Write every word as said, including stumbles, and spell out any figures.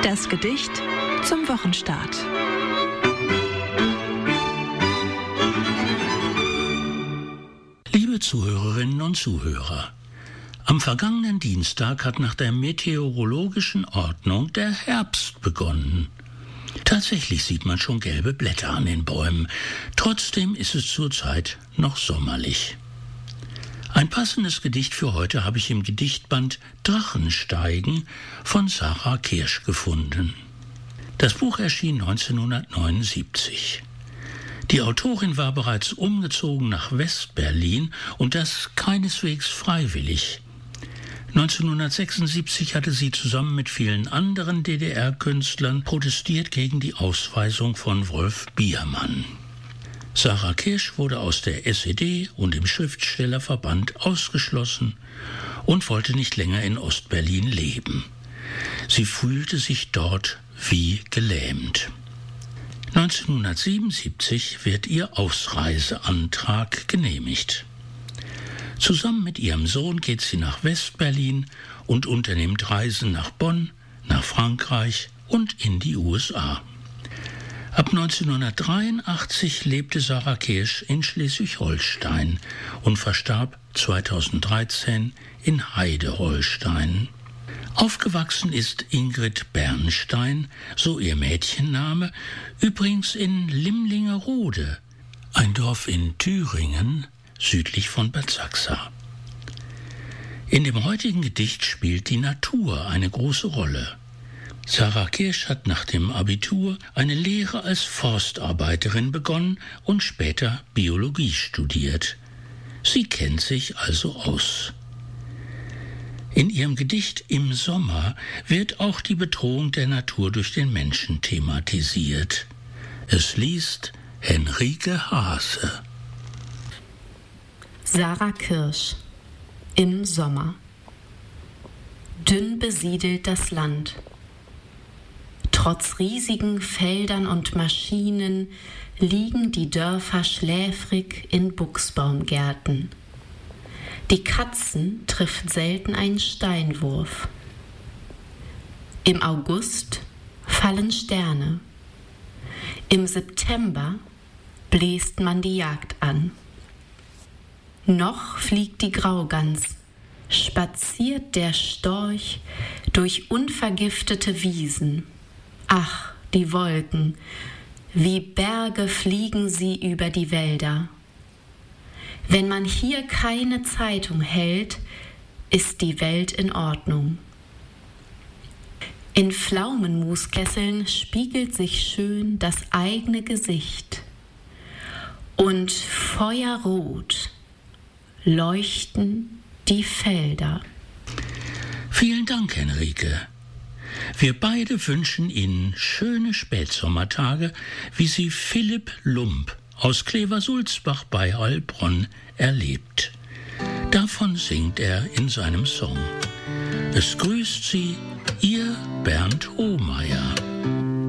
Das Gedicht zum Wochenstart. Liebe Zuhörerinnen und Zuhörer, am vergangenen Dienstag hat nach der meteorologischen Ordnung der Herbst begonnen. Tatsächlich sieht man schon gelbe Blätter an den Bäumen. Trotzdem ist es zurzeit noch sommerlich. Ein passendes Gedicht für heute habe ich im Gedichtband Drachensteigen von Sarah Kirsch gefunden. Das Buch erschien neunzehnhundertneunundsiebzig. Die Autorin war bereits umgezogen nach West-Berlin und das keineswegs freiwillig. neunzehnhundertsechsundsiebzig hatte sie zusammen mit vielen anderen D D R-Künstlern protestiert gegen die Ausweisung von Wolf Biermann. Sarah Kirsch wurde aus der S E D und dem Schriftstellerverband ausgeschlossen und wollte nicht länger in Ostberlin leben. Sie fühlte sich dort wie gelähmt. neunzehnhundertsiebenundsiebzig wird ihr Ausreiseantrag genehmigt. Zusammen mit ihrem Sohn geht sie nach West-Berlin und unternimmt Reisen nach Bonn, nach Frankreich und in die U S A. Ab neunzehnhundertdreiundachtzig lebte Sarah Kirsch in Schleswig-Holstein und verstarb zweitausenddreizehn in Heide-Holstein. Aufgewachsen ist Ingrid Bernstein, so ihr Mädchenname, übrigens in Limlingerode, ein Dorf in Thüringen, südlich von Bad Sachsa. In dem heutigen Gedicht spielt die Natur eine große Rolle. Sarah Kirsch hat nach dem Abitur eine Lehre als Forstarbeiterin begonnen und später Biologie studiert. Sie kennt sich also aus. In ihrem Gedicht Im Sommer wird auch die Bedrohung der Natur durch den Menschen thematisiert. Es liest Henrike Hase. Sarah Kirsch. Im Sommer. Dünn besiedelt das Land. Trotz riesigen Feldern und Maschinen liegen die Dörfer schläfrig in Buchsbaumgärten. Die Katzen trifft selten ein Steinwurf. Im August fallen Sterne. Im September bläst man die Jagd an. Noch fliegt die Graugans, spaziert der Storch durch unvergiftete Wiesen. Ach, die Wolken, wie Berge fliegen sie über die Wälder. Wenn man hier keine Zeitung hält, ist die Welt in Ordnung. In Pflaumenmuskesseln spiegelt sich schön das eigene Gesicht. Und feuerrot leuchten die Felder. Vielen Dank, Henrike. Wir beide wünschen Ihnen schöne Spätsommertage, wie sie Philipp Lump aus Kleversulzbach bei Heilbronn erlebt. Davon singt er in seinem Song. Es grüßt Sie, Ihr Bernd Hohmeier.